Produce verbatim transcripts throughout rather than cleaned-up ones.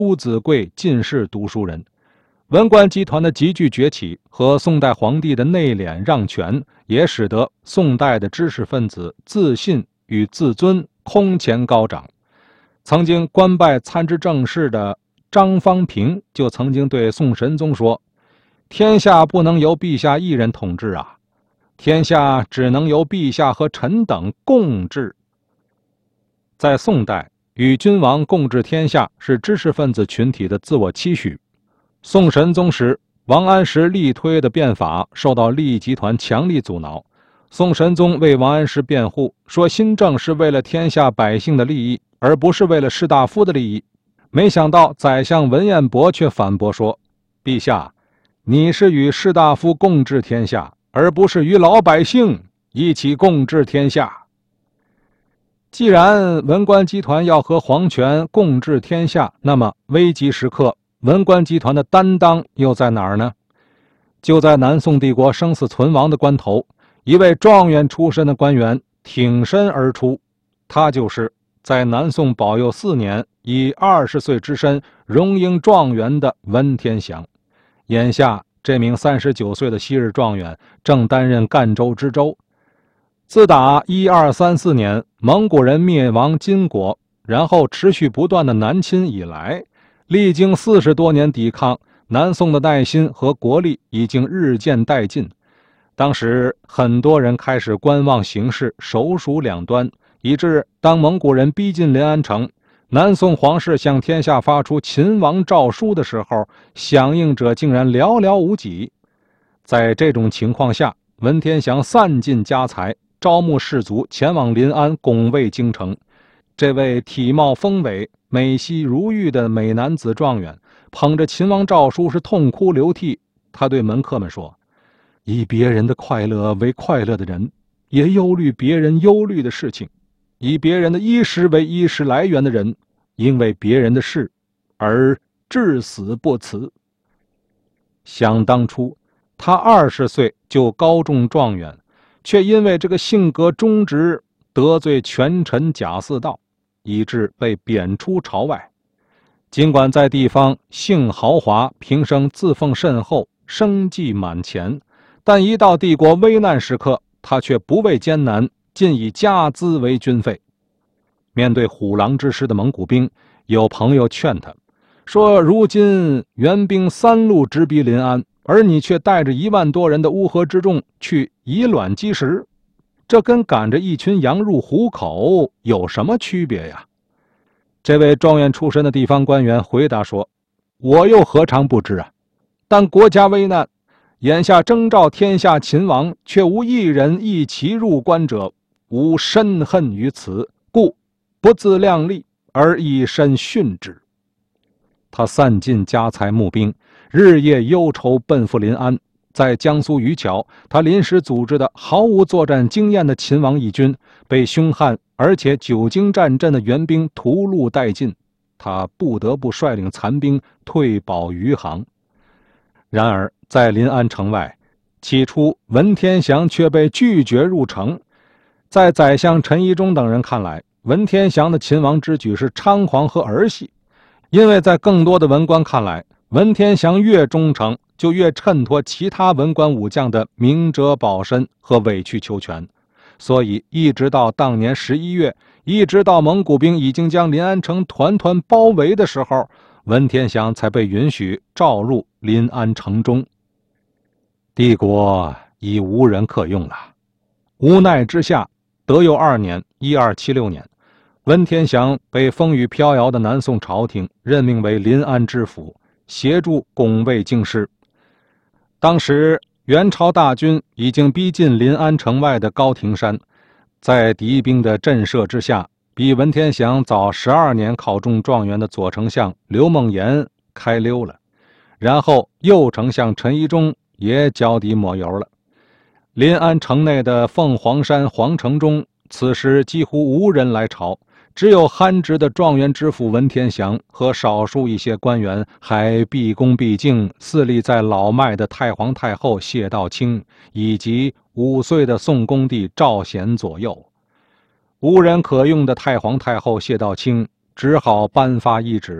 乌子贵进士读书人。文官集团的急剧崛起和宋代皇帝的内敛让权，也使得宋代的知识分子自信与自尊空前高涨。曾经官拜参知政事的张方平就曾经对宋神宗说：“天下不能由陛下一人统治啊，天下只能由陛下和臣等共治。”在宋代，与君王共治天下是知识分子群体的自我期许。宋神宗时，王安石力推的变法受到利益集团强力阻挠。宋神宗为王安石辩护，说新政是为了天下百姓的利益，而不是为了士大夫的利益。没想到宰相文彦博却反驳说：“陛下，你是与士大夫共治天下，而不是与老百姓一起共治天下。”既然文官集团要和皇权共治天下，那么危急时刻文官集团的担当又在哪儿呢？就在南宋帝国生死存亡的关头，一位状元出身的官员挺身而出，他就是在南宋保佑四年以二十岁之身荣膺状元的文天祥。眼下这名三十九岁的昔日状元正担任赣州知州。自打一二三四年蒙古人灭亡金国，然后持续不断的南侵以来，历经四十多年抵抗，南宋的耐心和国力已经日渐殆尽。当时很多人开始观望形势，首鼠两端，以致当蒙古人逼近临安城，南宋皇室向天下发出秦王诏书的时候，响应者竟然寥寥无几。在这种情况下，文天祥散尽家财，招募士卒前往临安拱卫京城。这位体貌丰伟、美兮如玉的美男子状元，捧着秦王诏书是痛哭流涕。他对门客们说：“以别人的快乐为快乐的人，也忧虑别人忧虑的事情；以别人的衣食为衣食来源的人，因为别人的事而至死不辞。”想当初，他二十岁就高中状元，却因为这个性格忠直，得罪权臣贾似道，以致被贬出朝外。尽管在地方性豪华，平生自奉甚厚，生计满前，但一到帝国危难时刻，他却不畏艰难，尽以家资为军费。面对虎狼之师的蒙古兵，有朋友劝他说：“如今援兵三路直逼临安，而你却带着一万多人的乌合之众去以卵击石，这跟赶着一群羊入虎口有什么区别呀？”这位状元出身的地方官员回答说：“我又何尝不知啊！但国家危难，眼下征召天下秦王，却无一人一齐入关者，吾深恨于此，故不自量力而以身殉之。”他散尽家财募兵，日夜忧愁奔赴临安。在江苏渔桥，他临时组织的毫无作战经验的秦王义军，被凶悍而且久经战阵的援兵屠戮殆尽，他不得不率领残兵退保余杭。然而在临安城外，起初文天祥却被拒绝入城。在宰相陈宜中等人看来，文天祥的秦王之举是猖狂和儿戏，因为在更多的文官看来，文天祥越忠诚，就越衬托其他文官武将的明哲保身和委曲求全。所以一直到当年十一月，一直到蒙古兵已经将临安城团团包围的时候，文天祥才被允许召入临安城中。帝国已无人可用了。无奈之下，德佑二年一二七六年，文天祥被风雨飘摇的南宋朝廷任命为临安知府，协助拱卫京师。当时元朝大军已经逼近临安城外的高亭山，在敌兵的震慑之下，比文天祥早十二年考中状元的左丞相刘梦岩开溜了，然后右丞相陈宜中也脚底抹油了。临安城内的凤凰山皇城中，此时几乎无人来朝，只有憨直的状元知府文天祥和少数一些官员还毕恭毕敬侍立在老迈的太皇太后谢道清以及五岁的宋恭帝赵显左右。无人可用的太皇太后谢道清只好颁发懿旨，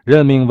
任命